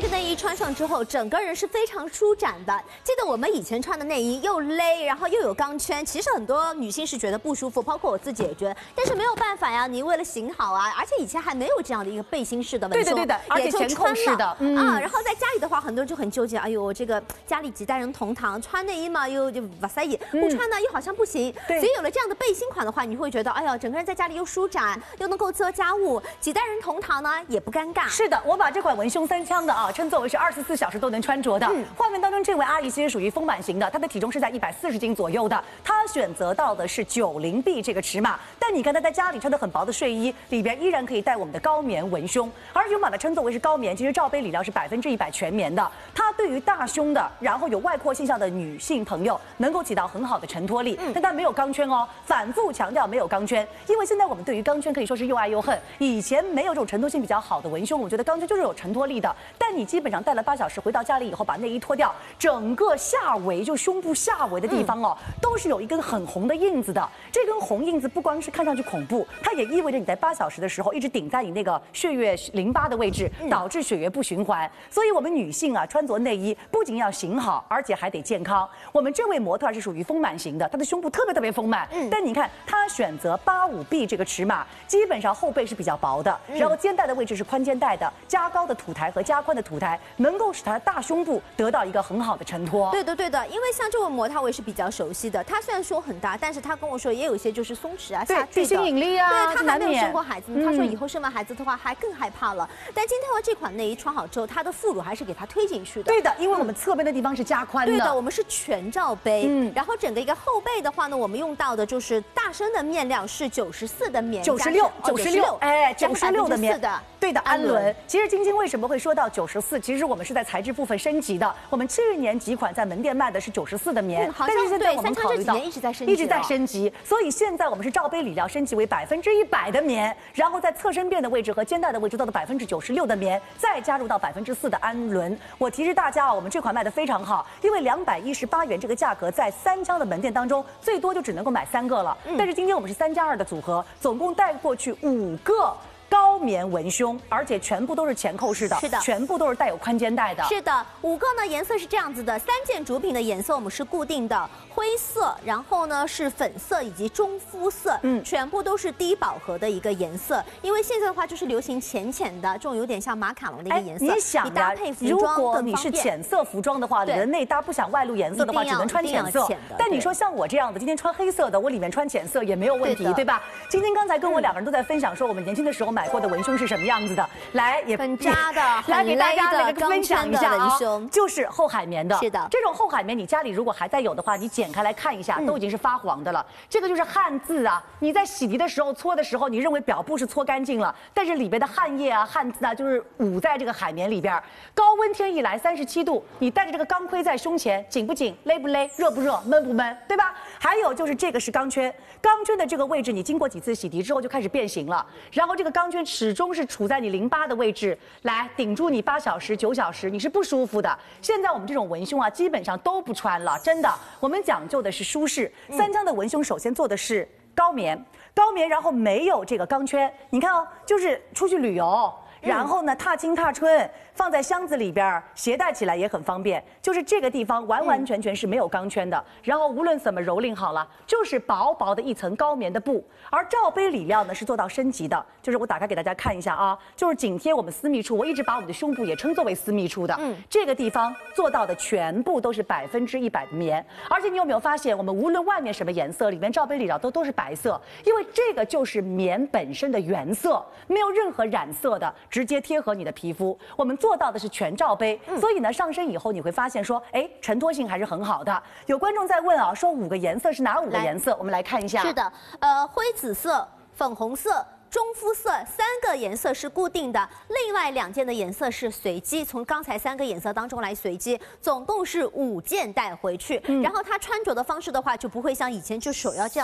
式内衣穿上之后，整个人是非常舒展的。记得我们以前穿的内衣又勒，然后又有钢圈，其实很多女性是觉得不舒服，包括我自己也觉得。但是没有办法呀，你为了型好啊，而且以前还没有这样的一个背心式的文胸， 对，而且前扣式的啊。然后在家里的话，很多人就很纠结，哎呦，这个家里几代人同堂，穿内衣嘛又就哇塞，不穿呢又好像不行。所以有了这样的背心款的话，你会觉得，哎呀，整个人在家里又舒展，又能够做家务，几代人同堂呢也不尴尬。 是的，我把这款文胸3枪的啊，称作为是24小时都能穿着的。画面当中这位阿姨其实属于丰满型的，她的体重是在140斤左右的。她选择到的是90B 这个尺码，但你看她在家里穿的很薄的睡衣，里边依然可以带我们的高棉文胸。而勇把它称作为是高棉，其实罩杯里料是100%全棉的。它对于大胸的，然后有外扩现象的女性朋友，能够起到很好的承托力。但它没有钢圈哦，反复强调没有钢圈，因为现在我们对于钢圈可以说是又爱又恨。以前没有这种承托性比较好的文胸，我觉得钢圈就是有承托力的。但你基本上戴了8小时，回到家里以后把内衣脱掉，整个下围就胸部下围的地方哦，都是有一根很红的印子的。这根红印子不光是看上去恐怖，它也意味着你在8小时的时候一直顶在你那个血液淋巴的位置，导致血液不循环。所以我们女性啊，穿着内衣不仅要型好，而且还得健康。我们这位模特是属于丰满型的，她的胸部特别丰满。但你看她选择85B 这个尺码，基本上后背是比较薄的，然后肩带的位置是宽肩带的，加高的土台和加宽的土台能够使她的大胸部得到一个很好的承托。 对的，因为像这位模特我也是比较熟悉的，她虽然说很大，但是她跟我说也有一些就是松弛啊、下坠的， 地心引力啊， 对，她还没有生过孩子，她说以后生完孩子的话还更害怕了。但今天这款内衣穿好之后，她的副乳还是给她推进去的。 对的，因为我们侧边的地方是加宽的。 对的，我们是全罩杯。然后整个一个后背的话呢，我们用到的就是大身的面料是94的棉 ，96，哎，96的棉的。 对的，氨纶。其实晶晶为什么会说到94？其实我们是在材质部分升级的。我们70年几款在门店卖的是94的棉，但是现在我们考虑到一直在升级， 所以现在我们是罩杯里料升级为100%的棉，然后在侧身边的位置和肩带的位置到了96%的棉，再加入到4%的氨纶。我提示大家啊，我们这款卖的非常好，因为218元这个价格在3枪的门店当中最多就只能够买3个了。但是今天我们是3+2的组合，总共带过去5个。高棉文胸，而且全部都是前扣式的， 是的， 全部都是带有宽肩带的。 是的，5个呢颜色是这样子的，3件主品的颜色我们是固定的，灰色，然后呢是粉色以及中肤色，全部都是低饱和的一个颜色。因为现在的话就是流行浅的，这种有点像马卡龙的一个颜色。 你想呀，如果你是浅色服装的话，你的内搭不想外露颜色的话，只能穿浅色。但你说像我这样的，今天穿黑色的，我里面穿浅色也没有问题，对吧？晶晶刚才跟我2个人都在分享说，我们年轻的时候买过的文胸是什么样子的，来也很扎的， 来给大家来分享一下啊，就是厚海绵的。 是的， 这种厚海绵你家里如果还在有的话，你剪开来看一下，都已经是发黄的了。这个就是汗渍啊，你在洗涤的时候搓的时候，你认为表布是搓干净了，但是里边的汗液啊、汗渍啊，就是捂在这个海绵里边。高温天一来37度，你带着这个钢盔在胸前，紧不紧、勒不勒、热不热、闷不闷，对吧？还有就是这个是钢圈，钢圈的这个位置，你经过几次洗涤之后就开始变形了，然后这个钢圈始终是处在你淋巴的位置，来顶住你8小时、9小时，你是不舒服的。现在我们这种文胸啊，基本上都不穿了，真的。我们讲究的是舒适。3枪的文胸首先做的是高棉，然后没有这个钢圈。你看哦，就是出去旅游。然后呢，踏青踏春，放在箱子里边，携带起来也很方便。就是这个地方完全是没有钢圈的。然后无论怎么蹂躏好了，就是薄薄的一层高棉的布。而罩杯里料呢是做到升级的，就是我打开给大家看一下啊，就是紧贴我们私密处。我一直把我们的胸部也称作为私密处的。这个地方做到的全部都是100%的棉。而且你有没有发现，我们无论外面什么颜色，里面罩杯里料都是白色，因为这个就是棉本身的原色，没有任何染色的。直接贴合你的皮肤，我们做到的是全罩杯，所以呢，上身以后你会发现说，哎，承托性还是很好的。有观众在问啊，说5个颜色是哪5个颜色？我们来看一下。 是的，灰紫色、粉红色、中肤色3个颜色是固定的，另外2件的颜色是随机，从刚才3个颜色当中来随机，总共是5件带回去。然后它穿着的方式的话，就不会像以前就手要这样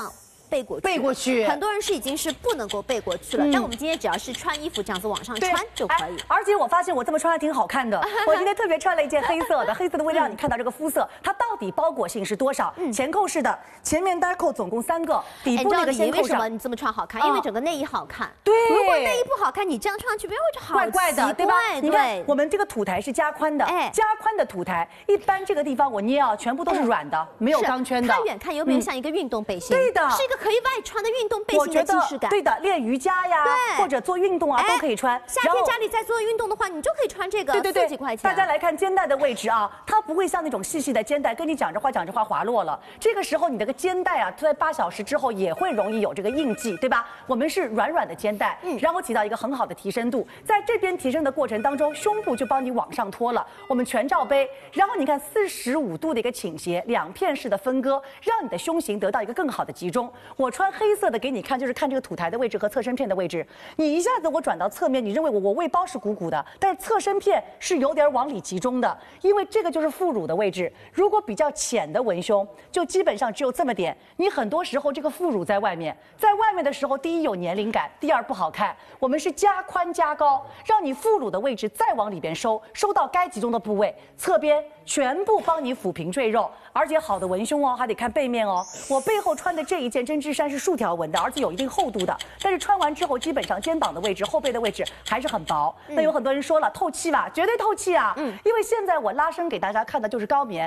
背过去， 背过去。 很多人是已经是不能够背过去了，但我们今天只要是穿衣服这样子往上穿就可以。 而且我发现我这么穿还挺好看的。我今天特别穿了一件黑色的，黑色的为了让你看到这个肤色，它到底包裹性是多少？前扣式的，前面单扣总共3个，底部那个先扣上。 为什么你这么穿好看？因为整个内衣好看。 对， 如果内衣不好看，你这样穿上去别人会觉得好怪怪的，对吧？你看我们这个土台是加宽的，加宽的土台，一般这个地方我捏啊，全部都是软的，没有钢圈的。 它远看有没有像一个运动背心？ 对的， 是一个可以外穿的运动背心的既视感。 对的，练瑜伽呀，或者做运动啊都可以穿。 夏天家里在做运动的话，你就可以穿这个，40几块钱。 大家来看肩带的位置啊，它不会像那种细细的肩带，跟你讲着话滑落了。这个时候你这个肩带啊，在8小时之后也会容易有这个印记，对吧？我们是软软的肩带，然后起到一个很好的提升度。在这边提升的过程当中，胸部就帮你往上托了。我们全罩杯，然后你看45度的一个倾斜，2片式的分割，让你的胸型得到一个更好的集中。我穿黑色的给你看，就是看这个土台的位置和侧身片的位置。你一下子我转到侧面，你认为我胃包是鼓鼓的，但是侧身片是有点往里集中的，因为这个就是副乳的位置。如果比较浅的文胸，就基本上只有这么点。你很多时候这个副乳在外面，在外面的时候，第一有年龄感，第二不好看。我们是加宽加高，让你副乳的位置再往里边收，收到该集中的部位，侧边全部帮你抚平赘肉。而且好的文胸哦，还得看背面哦。我背后穿的这一件针织衫是竖条纹的，而且有一定厚度的，但是穿完之后基本上肩膀的位置、后背的位置还是很薄。那有很多人说了，透气吧，绝对透气啊。因为现在我拉伸给大家看的就是高棉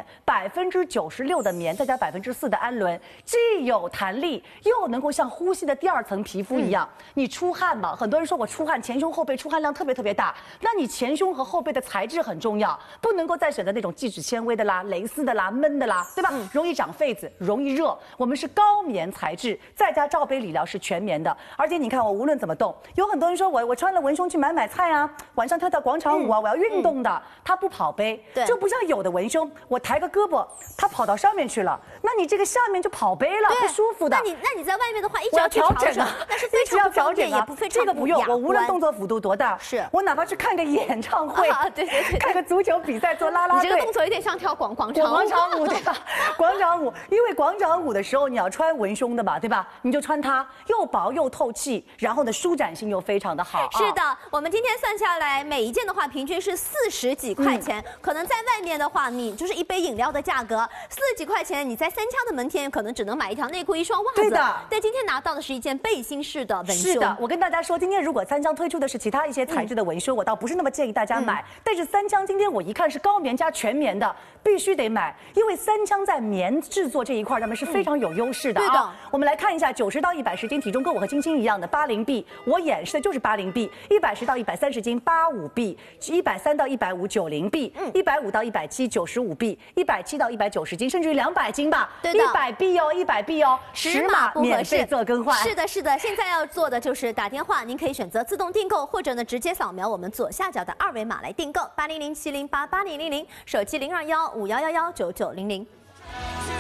，96%的棉，再加4%的氨纶，既有弹力，又能够像呼吸的第2层皮肤一样。你出汗嘛，很多人说我出汗，前胸后背出汗量特别大，那你前胸和后背的材质很重要，不能够再选择那种聚酯纤维的啦、蕾丝的啦、闷的啦，对吧？容易长痱子，容易热。我们是高棉材质，再加罩杯理疗是全棉的。而且你看我无论怎么动，有很多人说我穿了文胸去买菜啊，晚上跳广场舞啊，我要运动的，它不跑杯，就不像有的文胸，我抬个胳膊，它跑到上面去了，那你这个下面就跑杯了，不舒服的。 那你在外面的话，一直要调整啊， 那是非常不方便，也不非常这个不用，我无论动作幅度多大， 是我哪怕去看个演唱会， 对， 看个足球比赛，做啦啦队， 你这个动作有点像跳广场舞，对吧？广场舞，因为广场舞的时候你要穿文胸的嘛，对吧？你就穿它，又薄又透气，然后呢舒展性又非常的好。 是的，我们今天算下来，每一件的话平均是40几块钱，可能在外面的话，你就是一杯饮料的价格，40几块钱，你在三枪的门店可能只能买一条内裤、一双袜子。 对的， 但今天拿到的是一件背心式的文胸。 是的，我跟大家说，今天如果三枪推出的是其他一些材质的文胸，我倒不是那么建议大家买。但是三枪今天我一看是高棉加全棉的，必须得买，因为三枪在棉制作这一块上面是非常有优势的啊。对的，我们来看一下90到110斤体重跟我和晶晶一样的80B，我演示的就是80B，110到130斤85B，130到150 90B，150到170 95B，170到190斤，甚至于200斤吧。 对的 ，100B 哦，100B 哦，10码免费做更换。 是的，是的，现在要做的就是打电话，您可以选择自动订购，或者呢直接扫描我们左下角的2维码来订购，8007088000，手机0215119900。